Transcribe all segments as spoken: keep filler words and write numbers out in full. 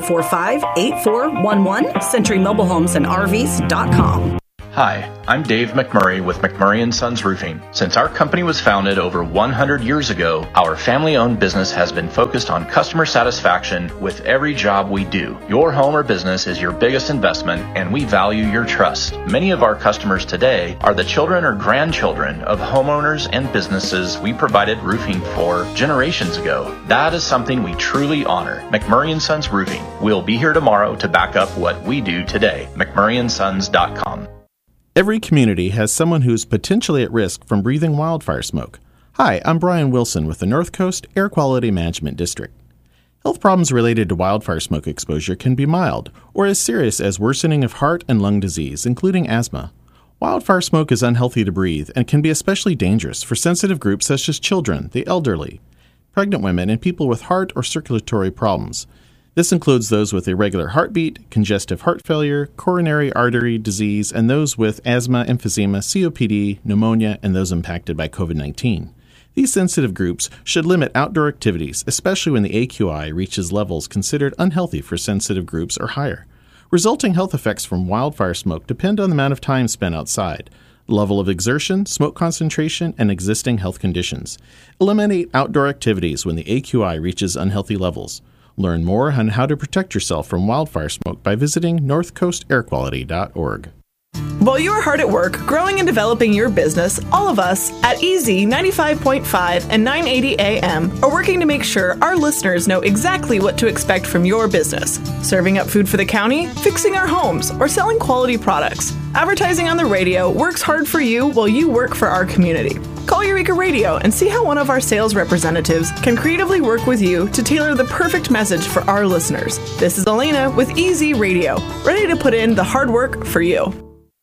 four five eight four one one, century mobile homes and R Vs dot com. Hi, I'm Dave McMurray with McMurray and Sons Roofing. Since our company was founded over one hundred years ago, our family-owned business has been focused on customer satisfaction with every job we do. Your home or business is your biggest investment, and we value your trust. Many of our customers today are the children or grandchildren of homeowners and businesses we provided roofing for generations ago. That is something we truly honor. McMurray and Sons Roofing. We'll be here tomorrow to back up what we do today. McMurray and Sons dot com. Every community has someone who's potentially at risk from breathing wildfire smoke. Hi, I'm Brian Wilson with the North Coast Air Quality Management District. Health problems related to wildfire smoke exposure can be mild or as serious as worsening of heart and lung disease, including asthma. Wildfire smoke is unhealthy to breathe and can be especially dangerous for sensitive groups such as children, the elderly, pregnant women, and people with heart or circulatory problems. This includes those with irregular heartbeat, congestive heart failure, coronary artery disease, and those with asthma, emphysema, C O P D, pneumonia, and those impacted by covid nineteen. These sensitive groups should limit outdoor activities, especially when the A Q I reaches levels considered unhealthy for sensitive groups or higher. Resulting health effects from wildfire smoke depend on the amount of time spent outside, level of exertion, smoke concentration, and existing health conditions. Eliminate outdoor activities when the A Q I reaches unhealthy levels. Learn more on how to protect yourself from wildfire smoke by visiting north coast air quality dot org. While you're hard at work growing and developing your business, all of us at E Z ninety-five point five and nine eighty A M are working to make sure our listeners know exactly what to expect from your business. Serving up food for the county, fixing our homes, or selling quality products. Advertising on the radio works hard for you while you work for our community. Call Eureka Radio and see how one of our sales representatives can creatively work with you to tailor the perfect message for our listeners. This is Elena with E Z Radio, ready to put in the hard work for you.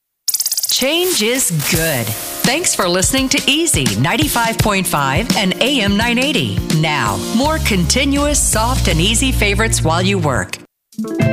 Change is good. Thanks for listening to Easy ninety-five point five and A M nine eighty. Now, more continuous, soft, and easy favorites while you work.